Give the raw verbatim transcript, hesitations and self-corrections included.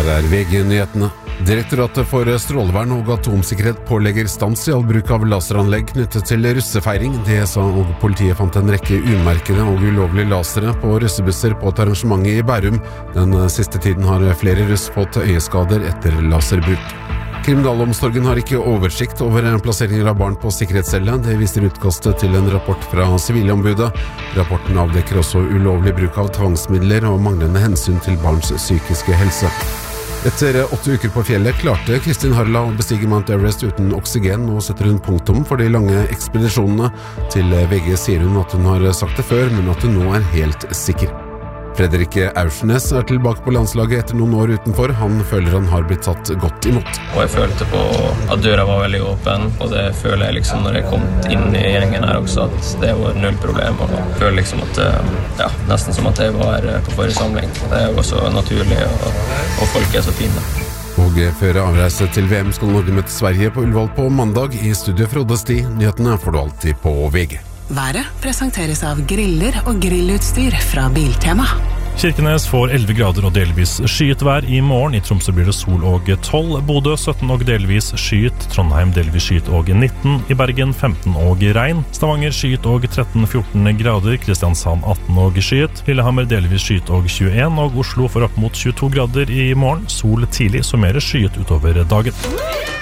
Her er V G-nyhetene. Direktoratet for strålevern og atomsikkerhet pålegger stans i all bruk av laseranlegg knyttet til russefeiring. Det sa og politiet fant en rekke umerkede og ulovlige lasere på russebusser på et arrangement i Bærum. Den siste tiden har flere russ fått øyeskader etter laserbruk. Kriminalomsorgen har ikke oversikt over plasseringer av barn på sikkerhetscelle. Det viser utkastet til en rapport fra Sivilombudet. Rapporten avdekker også ulovlig bruk av tvangsmidler og manglende hensyn til barns psykiske helse. Etter åtte uker på fjellet klarte Kristin Harla å bestige Mount Everest uten oksygen. Nå setter hun punktum for de lange ekspedisjonene. Til V G sier hun at hun har sagt det før, men at hun nå er helt sikker. Fredrik Aursnes er tilbake på landslaget etter noen år utenfor. Han føler han har blitt tatt godt imot. Og jeg følte på at døra var veldig åpen, og det føler jeg liksom når jeg kom inn i gjengen her også, at det var null problem. Og jeg føler liksom at, ja, nesten som at jeg var på forrige samling. Det er jo også naturlig, og, og folk er så fine. Og før avreise til V M skal Norge møte Sverige på Ullevål på mandag. I studio Frode Sti. Nyhetene får du alltid på V G. Været presenteres av griller og grillutstyr fra Biltema. Kirkenes får elleve grader og delvis skyet vær i morgen. I Tromsø blir det sol og tolv, Bodø sytten og delvis skyet, Trondheim delvis skyet og nitten, i Bergen femten og regn, Stavanger skyet og tretten til fjorten grader, Kristiansand atten og skyet, Lillehammer delvis skyet og tjueen, og Oslo får opp mot tjueto grader i morgen, sol tidlig, så mer skyet utover dagen.